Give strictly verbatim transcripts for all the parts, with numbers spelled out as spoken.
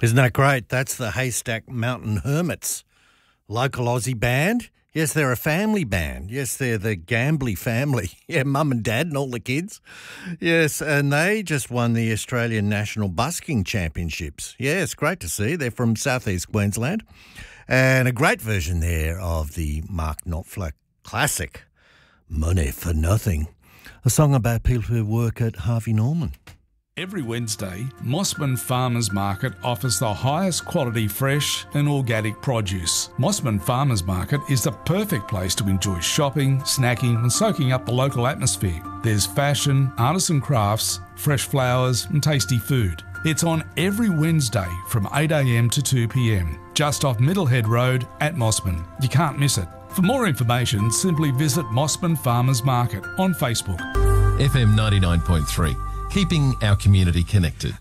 Isn't that great? That's the Haystack Mountain Hermits, local Aussie band. Yes, they're a family band. Yes, they're the Gambley family. Yeah, mum and dad and all the kids. Yes, and they just won the Australian National Busking Championships. Yeah, it's great to see. They're from southeast Queensland. And a great version there of the Mark Knopfler classic, Money for Nothing, a song about people who work at Harvey Norman. Every Wednesday, Mossman Farmers Market offers the highest quality fresh and organic produce. Mossman Farmers Market is the perfect place to enjoy shopping, snacking and soaking up the local atmosphere. There's fashion, artisan crafts, fresh flowers and tasty food. It's on every Wednesday from eight a m to two p m, just off Middlehead Road at Mossman. You can't miss it. For more information, simply visit Mossman Farmers Market on Facebook. F M ninety-nine point three. Keeping our community connected.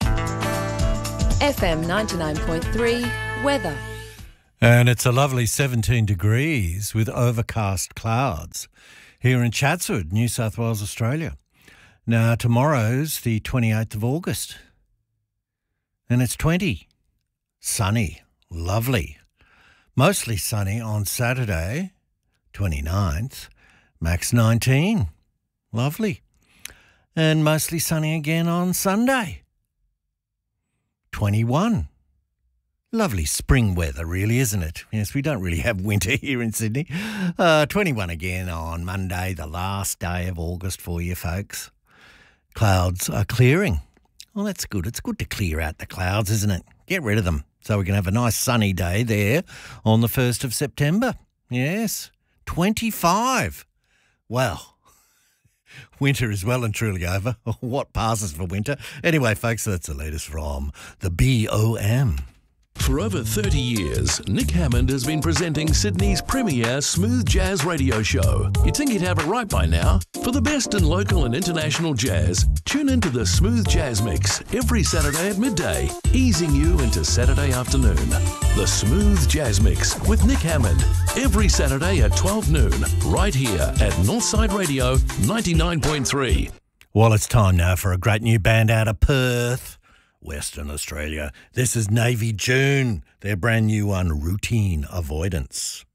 F M ninety-nine point three weather. And it's a lovely seventeen degrees with overcast clouds here in Chatswood, New South Wales, Australia. Now, tomorrow's the twenty-eighth of August and it's twenty. Sunny, lovely. Mostly sunny on Saturday, twenty-ninth, max nineteen. Lovely. And mostly sunny again on Sunday. twenty-one. Lovely spring weather, really, isn't it? Yes, we don't really have winter here in Sydney. Uh, twenty-one again on Monday, the last day of August for you folks. Clouds are clearing. Well, that's good. It's good to clear out the clouds, isn't it? Get rid of them so we can have a nice sunny day there on the first of September. Yes, twenty-five. Well, winter is well and truly over. What passes for winter? Anyway, folks, that's the latest from the B O M. For over thirty years, Nick Hammond has been presenting Sydney's premier smooth jazz radio show. You'd think he'd have it right by now. For the best in local and international jazz, tune into the Smooth Jazz Mix every Saturday at midday, easing you into Saturday afternoon. The Smooth Jazz Mix with Nick Hammond, every Saturday at twelve noon, right here at Northside Radio ninety-nine point three. Well, it's time now for a great new band out of Perth, Western Australia. This is Navy June, their brand new one, Routine Avoidance.